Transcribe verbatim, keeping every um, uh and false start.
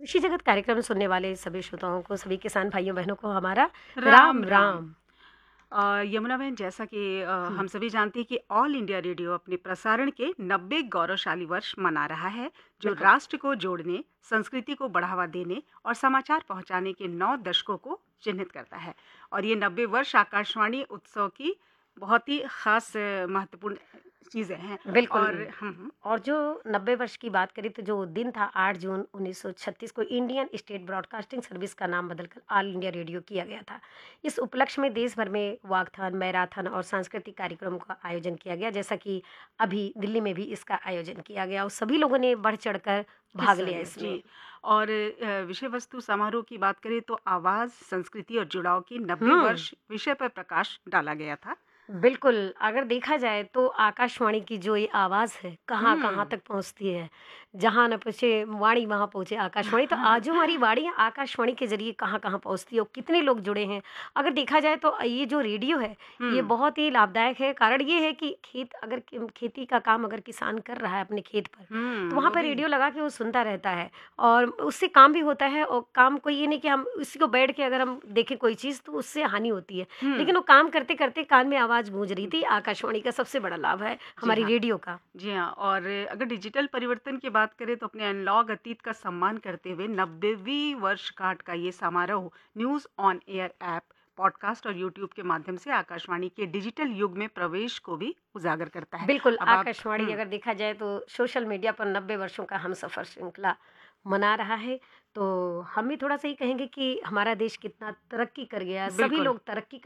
कृषि जगत कार्यक्रम सुनने वाले सभी श्रोताओं को, सभी किसान भाइयों बहनों को हमारा राम राम राम। राम। अ, यमुना बहन, जैसा कि अ, हम्म, हम सभी जानते हैं कि ऑल इंडिया रेडियो अपने प्रसारण के नब्बे गौरवशाली वर्ष मना रहा है, जो बिल्कुल। राष्ट्र को जोड़ने, संस्कृति को बढ़ावा देने और समाचार पहुंचाने के नौ दशकों को चिन्हित करता है। और ये नब्बे वर्ष आकाशवाणी उत्सव की बहुत ही खास अ, महत्वपूर्ण चीज़ें हैं। बिल्कुल। और हम हम और जो नब्बे वर्ष की बात करें तो जो दिन था आठ जून उन्नीस सौ छत्तीस को इंडियन स्टेट ब्रॉडकास्टिंग सर्विस का नाम बदलकर ऑल इंडिया रेडियो किया गया था। इस उपलक्ष्य में देश भर में वाकथान, मैराथन और सांस्कृतिक कार्यक्रमों का आयोजन किया गया, जैसा कि अभी दिल्ली में भी इसका आयोजन किया गया और सभी लोगों ने बढ़ चढ़कर भाग हिस्सा लिया लिया इसमें। जी। और अ, विषय वस्तु समारोह की बात करें तो आवाज़, संस्कृति और जुड़ाव की नब्बे हम्म। वर्ष विषय पर प्रकाश डाला गया था। बिल्कुल, अगर देखा जाए तो आकाशवाणी की जो ये आवाज़ है, कहाँ-कहाँ हुँ। तक पहुँचती है। जहाँ न पहुँचे वाणी वहाँ पहुँचे आकाशवाणी। तो आज जो हमारी वाणी है आकाशवाणी के ज़रिए कहाँ-कहाँ पहुँचती है और कितने लोग जुड़े हैं। अगर देखा जाए तो ये जो रेडियो है, ये हुँ, बहुत ही लाभदायक है। कारण ये है कि खेत अगर कि खेती का काम अगर किसान कर रहा है अपने खेत पर, तो हुँ, वहाँ वो पे भी रेडियो लगा के वो सुनता रहता है और उससे काम भी होता है और काम को ये नहीं कि हम उसी को बैठ के अगर हम देखें कोई चीज़ तो उससे हानि होती है। हुँ, लेकिन वो काम करते-करते कान में आवाज़ गूँज रही थी, आकाशवाणी का सबसे बड़ा लाभ है जी हमारी हाँ, रेडियो का। जी हाँ। और अगर डिजिटल परिवर्तन की बात करें तो अपने एनालॉग अतीत का सम्मान करते हुए नब्बेवीं वर्षगांठ का ये समारोह news on air app, podcast और यूट्यूब के माध्यम से आकाशवाणी के डिजिटल युग में प्रवेश को भी उजागर करता है। बिल्कुल, अब आप आकाशवाणी हुँ, अगर देखा जाए तो सोशल मीडिया पर नब्बे वर्षों का हमसफ़र श्रृंखला मना रहा है, तो हम भी थोड़ा-सा ये कहेंगे कि हमारा देश कितना तरक्की कर गया, सभी बिल्कुल। लोग तरक्की